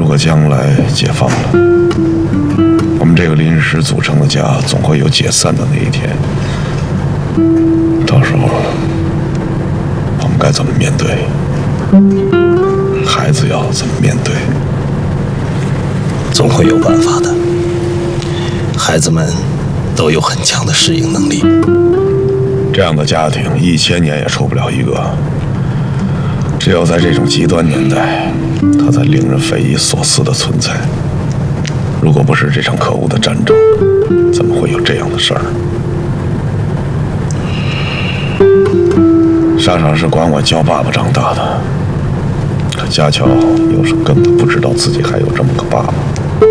果将来解放了，我们这个临时组成的家总会有解散的那一天。到时候，我们该怎么面对？孩子要怎么面对？ 总会有办法的。孩子们都有很强的适应能力。 这样的家庭1000年也出不了一个。只有在这种极端年代，它才令人匪夷所思的存在。如果不是这场可恶的战争，怎么会有这样的事儿？莎莎是管我叫爸爸长大的，可家乔又是根本不知道自己还有这么个爸爸。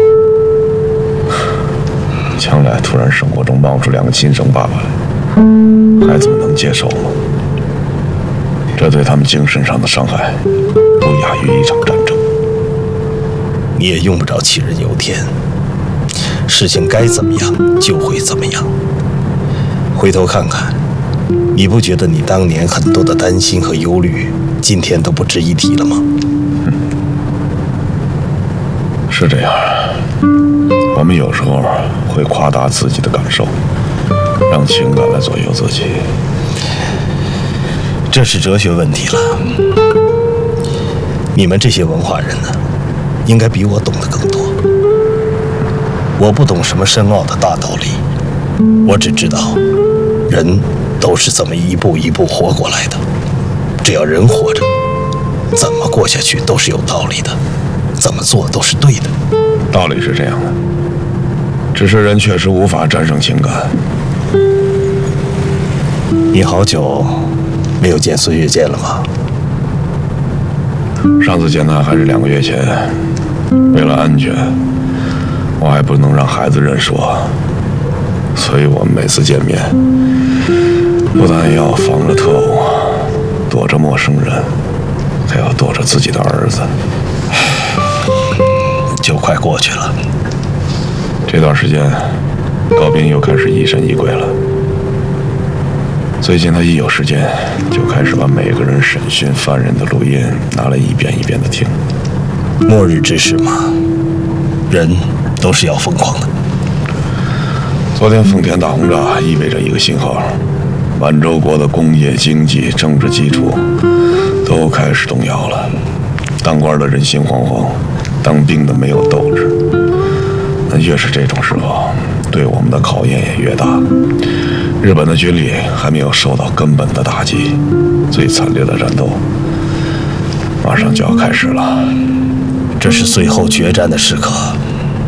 将来突然生活中冒出2个亲生爸爸来，孩子们能接受吗？这对他们精神上的伤害，不亚于一场战争。 你也用不着杞人忧天，事情该怎么样就会怎么样。回头看看，你不觉得你当年很多的担心和忧虑，今天都不值一提了吗？ 是这样，我们有时候会夸大自己的感受，让情感来左右自己。 这是哲学问题了。你们这些文化人呢，应该比我懂得更多。我不懂什么深奥的大道理，我只知道，人都是这么一步一步活过来的。只要人活着，怎么过下去都是有道理的，怎么做都是对的。 道理是这样的，只是人确实无法战胜情感。 你好久没有见孙月见了吗？ 上次见他还是2个月前，为了安全，我还不能让孩子认识我，所以我们每次见面，不但要防着特务，躲着陌生人，还要躲着自己的儿子。 就快过去了。 这段时间，高斌又开始疑神疑鬼了。最近他一有时间，就开始把每个人审讯犯人的录音拿来一遍一遍的听。 末日之时嘛，人都是要疯狂的。 昨天丰田大轰炸意味着一个信号，满洲国的工业、经济、政治基础都开始动摇了。当官的人心惶惶，当兵的没有斗志。那越是这种时候，对我们的考验也越大。日本的军力还没有受到根本的打击，最惨烈的战斗马上就要开始了。 这是最后决战的时刻，